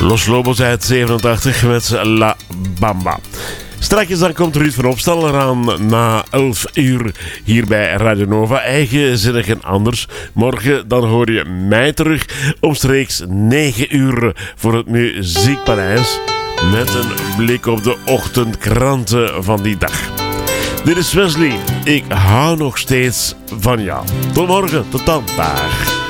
Los Lobos uit 87 met La Bamba. Straks dan komt Ruud van Opstal eraan na 11 uur hier bij Radio Nova. Eigenzinnig en anders. Morgen dan hoor je mij terug omstreeks 9 uur voor het Muziekpaleis. Met een blik op de ochtendkranten van die dag. Dit is Wesley. Ik hou nog steeds van jou. Tot morgen. Tot dan. Dag.